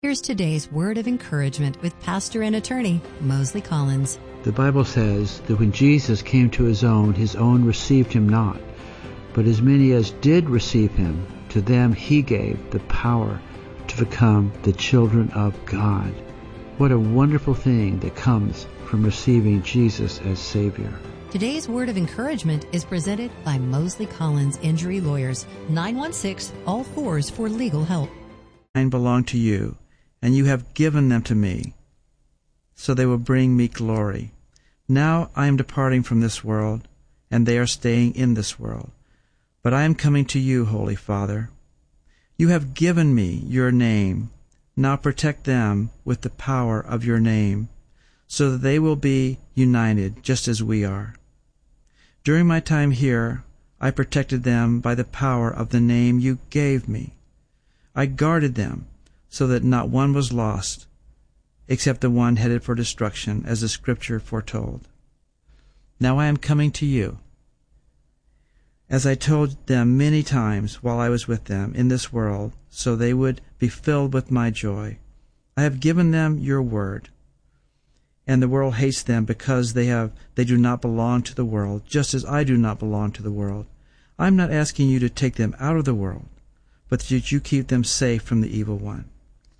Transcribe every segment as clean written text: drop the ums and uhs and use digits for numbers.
Here's today's word of encouragement with pastor and attorney Mosley Collins. The Bible says that when Jesus came to his own received him not. But as many as did receive him, to them he gave the power to become the children of God. What a wonderful thing that comes from receiving Jesus as Savior. Today's word of encouragement is presented by Mosley Collins Injury Lawyers, 916-ALL-4s for legal help. Mine belong to you, and you have given them to me, so they will bring me glory. Now I am departing from this world, and they are staying in this world. But I am coming to you, Holy Father. You have given me your name. Now protect them with the power of your name, so that they will be united just as we are. During my time here, I protected them by the power of the name you gave me. I guarded them so that not one was lost, except the one headed for destruction, as the Scripture foretold. Now I am coming to you, as I told them many times while I was with them in this world, so they would be filled with my joy. I have given them your word, and the world hates them because they do not belong to the world, just as I do not belong to the world. I am not asking you to take them out of the world, but that you keep them safe from the evil one.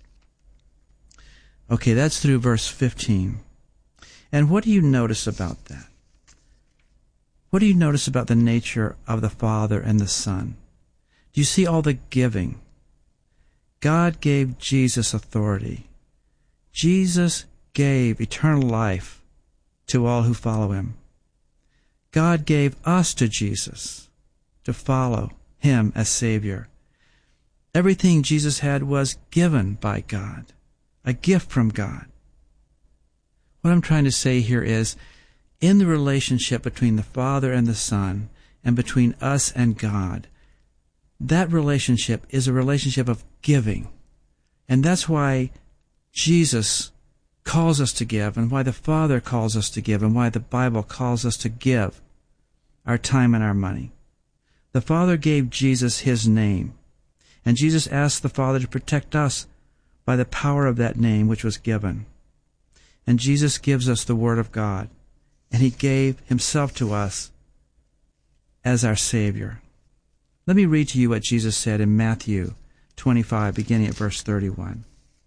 Okay, that's through verse 15. And what do you notice about that? What do you notice about the nature of the Father and the Son? Do you see all the giving? God gave Jesus authority. Jesus gave eternal life to all who follow him. God gave us to Jesus to follow him as Savior. Everything Jesus had was given by God, a gift from God. What I'm trying to say here is, in the relationship between the Father and the Son, and between us and God, that relationship is a relationship of giving. And that's why Jesus calls us to give, and why the Father calls us to give, and why the Bible calls us to give our time and our money. The Father gave Jesus his name, and Jesus asked the Father to protect us by the power of that name which was given. And Jesus gives us the Word of God, and he gave himself to us as our Savior. Let me read to you what Jesus said in Matthew 25, beginning at verse 31.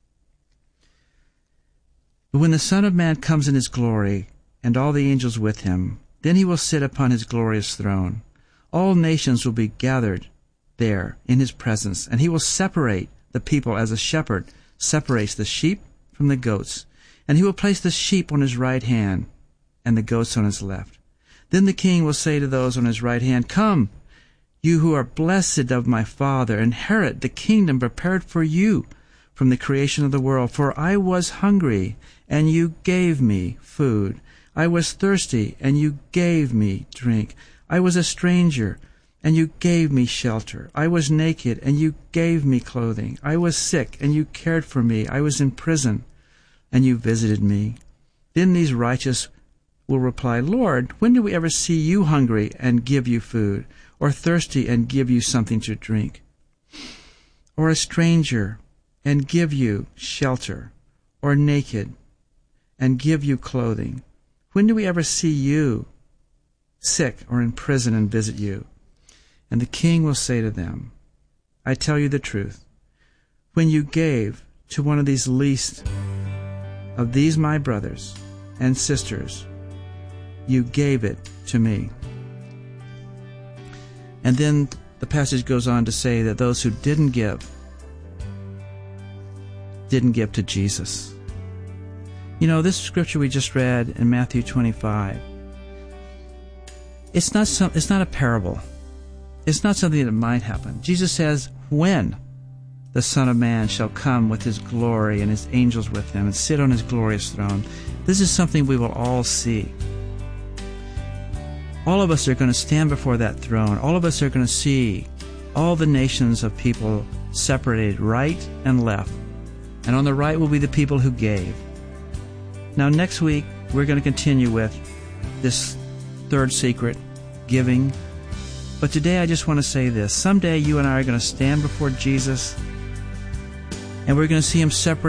But when the Son of Man comes in his glory, and all the angels with him, then he will sit upon his glorious throne. All nations will be gathered there in his presence, and he will separate the people as a shepherd separates the sheep from the goats. And he will place the sheep on his right hand, and the goats on his left. Then the king will say to those on his right hand, Come, you who are blessed of my Father, inherit the kingdom prepared for you from the creation of the world. For I was hungry, and you gave me food. I was thirsty, and you gave me drink. I was a stranger, and you gave me shelter. I was naked, and you gave me clothing. I was sick, and you cared for me. I was in prison, and you visited me. Then these righteous will reply, Lord, when did we ever see you hungry and give you food, or thirsty and give you something to drink? Or a stranger and give you shelter, or naked and give you clothing? When do we ever see you sick or in prison and visit you? And the king will say to them, I tell you the truth, when you gave to one of these least of these my brothers and sisters, you gave it to me. And then the passage goes on to say that those who didn't give to Jesus. You know, this scripture we just read in Matthew 25, it's not a parable. It's not something that might happen. Jesus says, when the Son of Man shall come with his glory and his angels with him and sit on his glorious throne, this is something we will all see. All of us are going to stand before that throne. All of us are going to see all the nations of people separated right and left. And on the right will be the people who gave. Now next week, we're going to continue with this third secret, giving. But today I just want to say this. Someday you and I are going to stand before Jesus, and we're going to see him separate